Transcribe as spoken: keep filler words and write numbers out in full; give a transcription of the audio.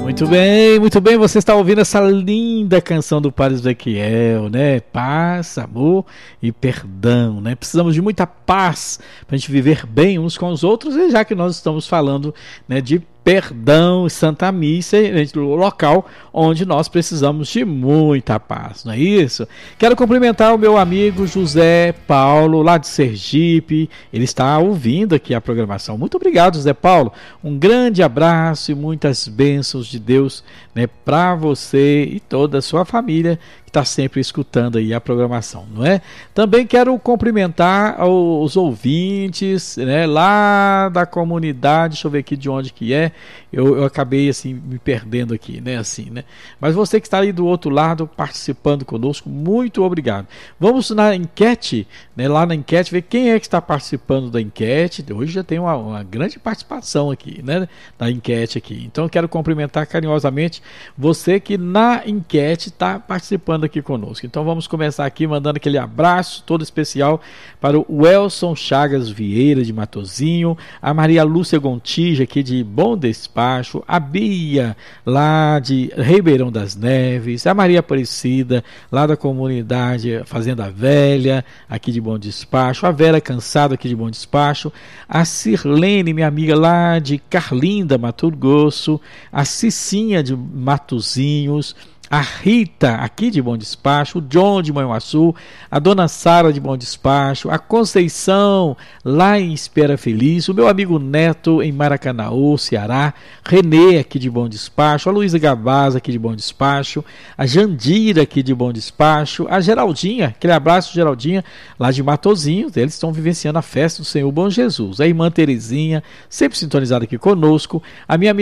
Muito bem, muito bem, você está ouvindo essa linda canção do Padre Ezequiel, né? Paz, amor e perdão, né? Precisamos de muita paz para a gente viver bem uns com os outros, e já que nós estamos falando, né, de perdão e Santa Missa, o local onde nós precisamos de muita paz, não é isso? Quero cumprimentar o meu amigo José Paulo, lá de Sergipe, ele está ouvindo aqui a programação. Muito obrigado, José Paulo, um grande abraço e muitas bênçãos de Deus, né, para você e toda a sua família que está sempre escutando aí a programação, não é? Também quero cumprimentar os ouvintes, né, lá da comunidade, deixa eu ver aqui de onde que é, eu, eu acabei assim me perdendo aqui, né, assim, né? Mas você que está aí do outro lado participando conosco, muito obrigado. Vamos na enquete, né, lá na enquete, ver quem é que está participando da enquete. Hoje já tem uma, uma grande participação aqui, né, na enquete aqui. Então eu quero cumprimentar carinhosamente você que na enquete está participando aqui conosco. Então vamos começar aqui mandando aquele abraço todo especial para o Elson Chagas Vieira de Matozinho, a Maria Lúcia Gontija aqui de Bom Despacho, a Bia lá de Ribeirão das Neves, a Maria Aparecida lá da comunidade Fazenda Velha aqui de Bom Despacho, a Vera Cansado aqui de Bom Despacho, a Sirlene, minha amiga lá de Carlinda, Mato Grosso, a Cicinha de Matozinhos, a Rita, aqui de Bom Despacho, o John de Manhuaçu, a Dona Sara de Bom Despacho, a Conceição, lá em Espera Feliz, o meu amigo Neto, em Maracanaú, Ceará, Renê, aqui de Bom Despacho, a Luísa Gabaz, aqui de Bom Despacho, a Jandira, aqui de Bom Despacho, a Geraldinha, aquele abraço, Geraldinha, lá de Matozinhos, eles estão vivenciando a festa do Senhor Bom Jesus, a irmã Terezinha, sempre sintonizada aqui conosco, a minha